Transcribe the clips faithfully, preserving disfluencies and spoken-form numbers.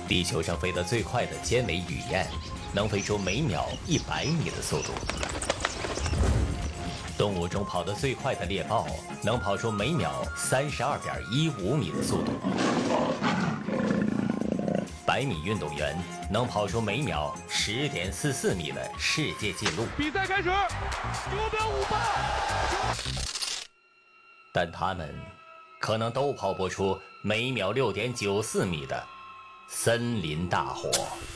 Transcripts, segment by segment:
地球上飞得最快的尖尾雨燕，能飞出每秒一百米的速度。动物中跑得最快的猎豹，能跑出每秒三十二点一五米的速度。百米运动员能跑出每秒十点四四米的世界纪录。 比赛开始，九秒五八。 但他们可能都跑不出每秒六点九四米的森林大火。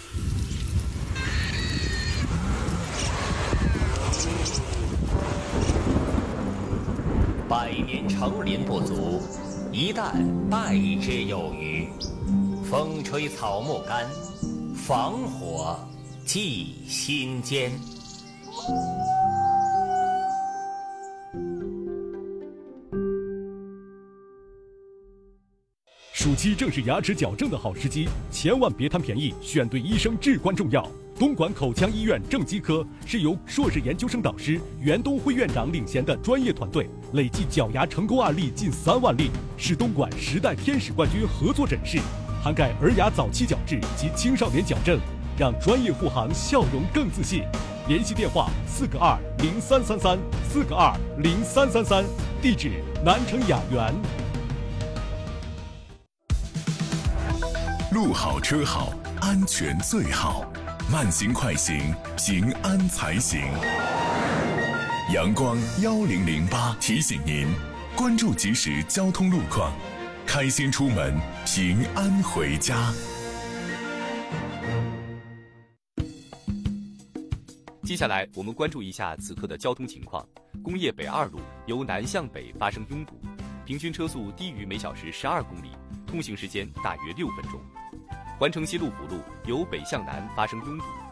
百年成林不足，一旦败之有余。风吹草木干，防火祭心间。 暑期正是牙齿矫正的好时机，千万别贪便宜，选对医生至关重要。东莞口腔医院正畸科是由硕士研究生导师袁东辉院长领衔的专业团队，累计矫牙成功案例近三万例，是东莞十代天使冠军合作诊室，涵盖儿牙早期矫治及青少年矫正，让专业护航笑容更自信。联系电话四个二零三三三四个二零三三三，地址南城雅园。 路好车好，安全最好。慢行快行，平安才行。阳光幺零零八提醒您，关注即时交通路况，开心出门，平安回家。 接下来我们关注一下此刻的交通情况。工业北二路由南向北发生拥堵，平均车速低于每小时十二公里，通行时间大约六分钟。环城西路辅路由北向南发生拥堵，